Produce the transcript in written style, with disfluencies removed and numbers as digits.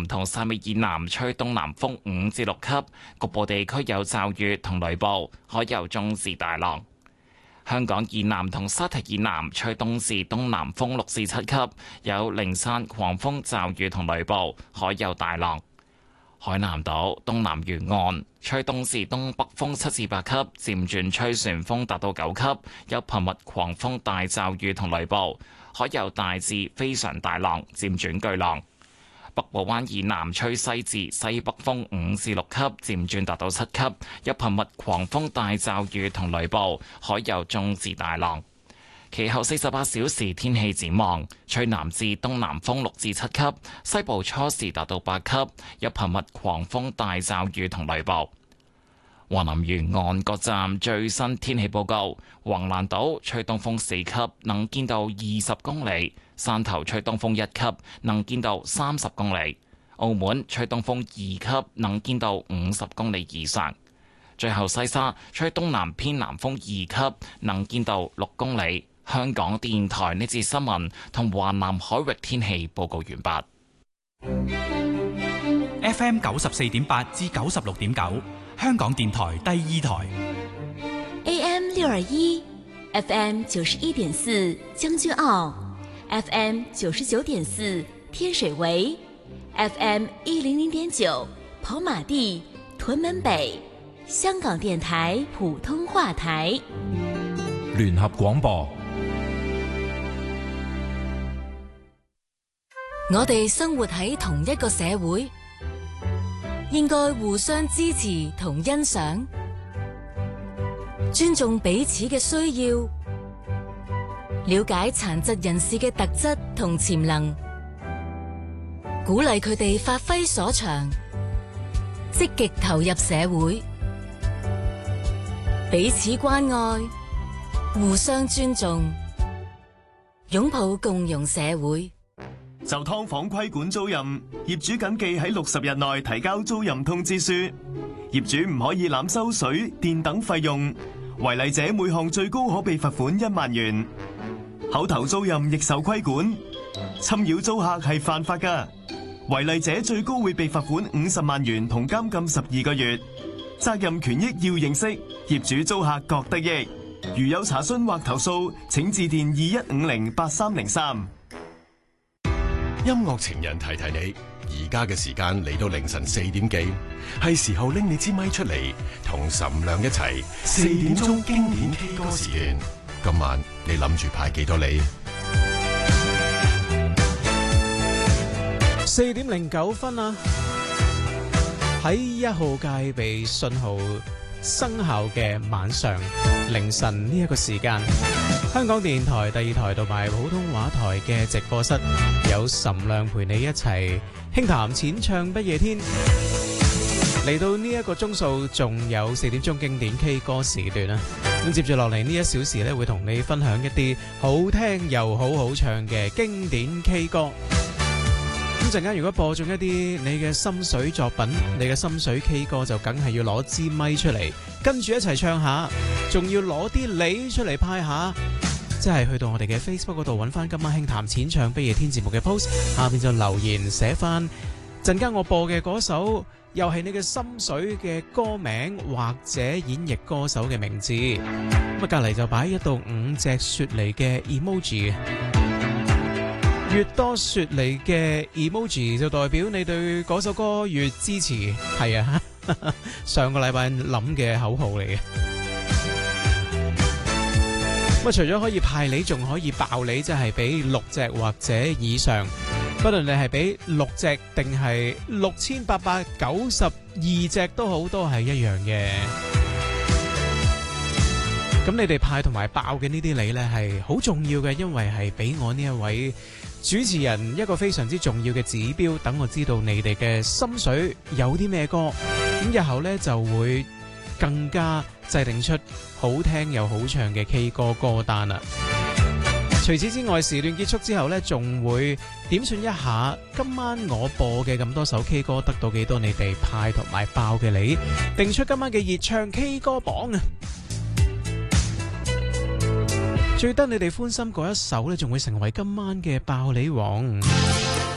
同汕尾以南吹東南風5至6級，局部地區有驟雨同雷暴，海有中至大浪。香港以南同沙堤以南吹東至東南風6至7級，有零散狂風驟雨同雷暴，海有大浪。海南島東南沿岸吹東至東北風7至8級，漸轉吹旋風達到9級，有頻密狂風大驟雨同雷暴，海有大至非常大浪，漸轉巨浪。北部灣以南吹西至西北風5至6級，漸轉達到7級，有頻密狂風大驟雨同雷暴，海有中至大浪。其後48小時天氣展望，吹南至東南風6至7級，西部初時達到8級，有頻密狂風大驟雨同雷暴。華南沿岸各站最新天氣報告：橫瀾島吹東風4級，能見度20公里；汕頭吹東風1級，能見度30公里；澳門吹東風2級，能見度50公里以上。最後西沙吹東南偏南風2級，能見度6公里。香港電台呢節新聞同華南海域天氣報告完畢。 FM 94.8至96.9，香港電台第2台。 AM 621 FM 91.4將軍澳 FM 99.4天水圍 FM 100.9跑馬地屯門北，香港電台普通話台。 聯合廣播。 我哋生活喺同一個社會，應該互相支持同欣賞，尊重彼此嘅需要，了解殘疾人士嘅特質同潛能，鼓勵佢哋發揮所長，積極投入社會，彼此關愛，互相尊重，擁抱共融社會。 就劏房規管租賃，業主謹記喺60日內提交租賃通知書。業主唔可以濫收水電等費用，違例者每項最高可被罰款1萬元。口頭租賃亦受規管，侵擾租客係犯法㗎。違例者最高會被罰款50萬元同監禁12個月。責任權益要認識，業主租客各得益。如有查詢或投訴，請致電21508303。 音樂情人提提你，而家嘅時間嚟到凌晨4點幾，係時候拎你支咪出嚟，同岑亮一齊4點鐘經典 K 歌時段。今晚你諗住派幾多哩 ？4點09分啊！喺1號戒備信號生效嘅晚上凌晨呢一個時間，香港電台第2台同埋普通話台嘅直播室有岑亮陪你一齊輕談淺唱不夜天。嚟到呢一個鐘數，仲有4點鐘經典 K 歌時段啦。咁接住落嚟呢1小時咧，會同你分享一啲好聽又好好唱嘅經典 K 歌。咁陣間如果播中一啲你嘅心水作品，你嘅心水 K 歌，就梗係要攞支咪出嚟，跟住一齊唱下，仲要攞啲你出嚟派下，即係去到我哋嘅 Facebook 嗰度揾翻今晚輕談淺唱不夜天節目嘅 post， 下邊就留言寫翻陣間我播嘅嗰首又係你嘅心水嘅歌名或者演繹歌手嘅名字，咁啊隔籬就擺1到5隻雪梨嘅 emoji。越多雪梨嘅 emoji 就代表你對嗰首歌越支持，係啊，上個禮拜諗嘅口號嚟嘅。咁除咗可以派你，仲可以爆你，即係俾6隻或者以上，不論你係俾6隻定係6892隻都好，都係一樣嘅。咁你哋派同埋爆嘅呢啲你呢係好重要嘅，因為係俾我呢一位主持人一個非常之重要嘅指標，等我知道你哋嘅心水有啲咩歌，咁日後呢就會更加制定出好聽又好唱嘅 K 歌歌單啦。除此之外，時段結束之後呢，仲會點算一下今晚我播嘅咁多首 K 歌得到幾多你哋派同埋爆嘅你，定出今晚嘅熱唱 K 歌榜啊！最得你哋歡心嗰一首呢，仲會成為今晚嘅爆你王。